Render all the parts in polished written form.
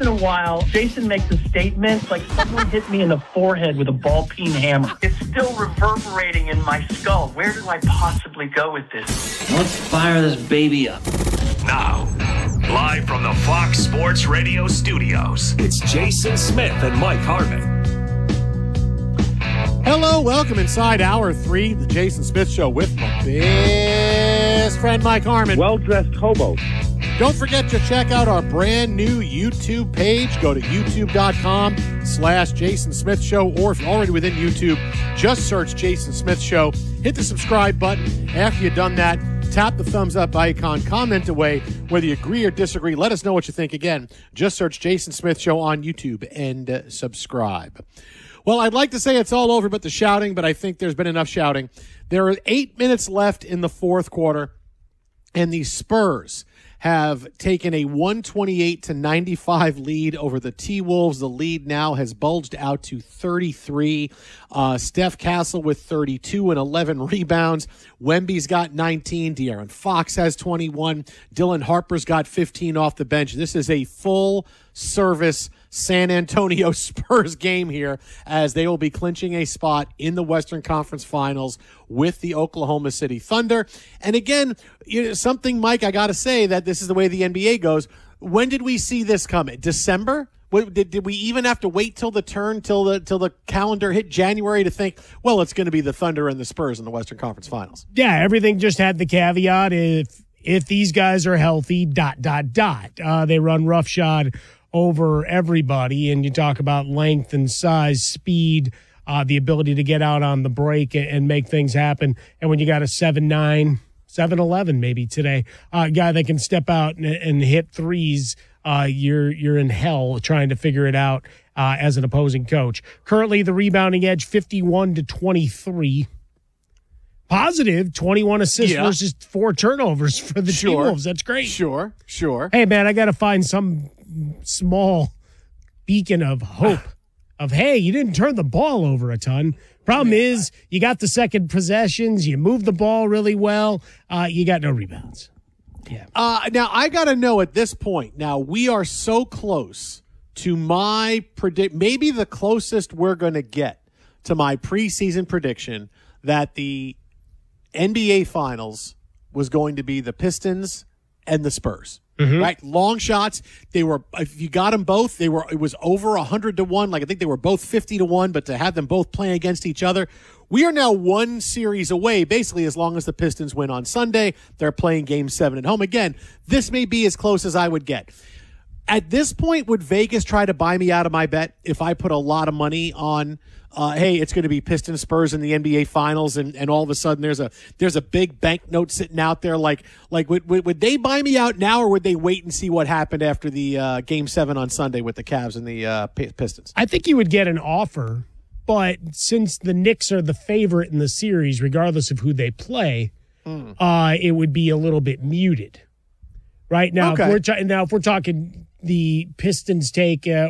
in a while, Jason makes a statement like someone hit me in the forehead with a ball-peen hammer. It's still reverberating in my skull. Where do I possibly go with this? Let's fire this baby up. Now, live from the Fox Sports Radio studios, it's Jason Smith and Mike Harmon. Hello, welcome inside Hour 3, the Jason Smith Show with my best friend Mike Harmon. Well-dressed hobo. Don't forget to check out our brand new YouTube page. Go to youtube.com/Jason Smith Show, or if you're already within YouTube, just search Jason Smith Show. Hit the subscribe button. After you've done that, tap the thumbs up icon, comment away. Whether you agree or disagree, let us know what you think. Again, just search Jason Smith Show on YouTube and subscribe. Well, I'd like to say it's all over but the shouting, but I think there's been enough shouting. There are 8 minutes left in the fourth quarter, and the Spurs have taken a 128-95 lead over the T-Wolves. The lead now has bulged out to 33. Steph Castle with 32 and 11 rebounds. Wemby's got 19. De'Aaron Fox has 21. Dylan Harper's got 15 off the bench. This is a full-service San Antonio Spurs game here, as they will be clinching a spot in the Western Conference Finals with the Oklahoma City Thunder. And again, something, Mike, I got to say that this is the way the NBA goes. When did we see this coming? December? Did we even have to wait till the calendar hit January to think, well, it's going to be the Thunder and the Spurs in the Western Conference Finals? Yeah, everything just had the caveat if these guys are healthy, ... They run roughshod over everybody, and you talk about length and size, speed, the ability to get out on the break and make things happen. And when you got a 7'9", 7'11" maybe today, guy that can step out and hit threes, you're in hell trying to figure it out as an opposing coach. Currently, the rebounding edge 51-23. Positive 21 assists versus 4 turnovers for the T-Wolves. That's great. Sure. Hey, man, I got to find some small beacon of hope of, hey, you didn't turn the ball over a ton. Problem is, you got the second possessions, you moved the ball really well, you got no rebounds. Yeah. Now, I got to know at this point, now we are so close to my maybe the closest we're going to get to my preseason prediction that the NBA Finals was going to be the Pistons and the Spurs. Mm-hmm. Right, long shots. They were, if you got them both, it was over 100-1. Like I think they were both 50-1. But to have them both playing against each other, we are now one series away. Basically, as long as the Pistons win on Sunday, they're playing Game 7 at home. Again, this may be as close as I would get. At this point, would Vegas try to buy me out of my bet if I put a lot of money on? Hey, it's going to be Pistons Spurs in the NBA Finals, and all of a sudden there's a big banknote sitting out there. Like would they buy me out now, or would they wait and see what happened after the Game 7 on Sunday with the Cavs and the Pistons? I think you would get an offer, but since the Knicks are the favorite in the series, regardless of who they play, it would be a little bit muted. Right now, okay. If we're talking. The Pistons take a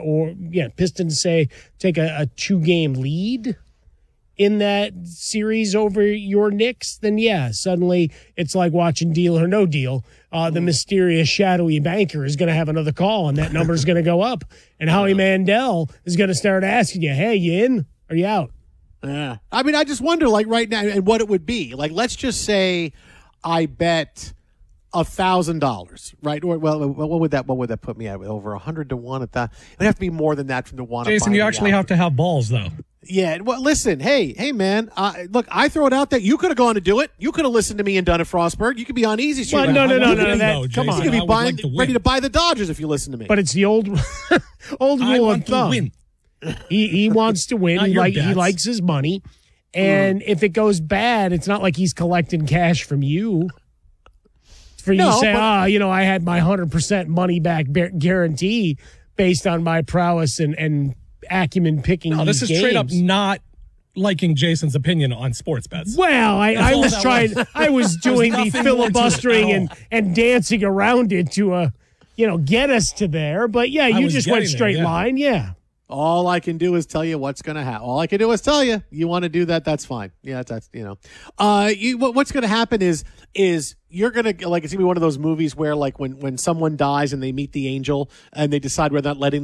2-game lead in that series over your Knicks, then suddenly it's like watching Deal or No Deal. The mysterious shadowy banker is going to have another call, and that number is going to go up. And Howie Mandel is going to start asking you, hey, you in or you out? Yeah. I mean, I just wonder, like right now, and what it would be. Like, let's just say I bet $1,000, right? Or well, what would that put me at? Over 100-1 at that? It would have to be more than that from the one. Jason, you actually have to have balls, though. Yeah. Well, listen. Hey, man. Look, I throw it out there. You could have gone to do it. You could have listened to me and done it, Frostburg. You could be on Easy Street. Well, no. Come on. You could be ready to buy the Dodgers if you listen to me. But it's the old rule of thumb. Win. He wants to win. He likes his money, and if it goes bad, it's not like he's collecting cash from you. For you to say, I had my 100% money back guarantee based on my prowess and acumen picking these games. This is straight up not liking Jason's opinion on sports bets. Well, I was doing the filibustering and dancing around it to, get us to there. But, you just went straight line, All I can do is tell you what's going to happen. All I can do is tell you. You want to do that? That's fine. Yeah, that's what's going to happen is you're going to it's going to be one of those movies where like when someone dies and they meet the angel and they decide whether or not letting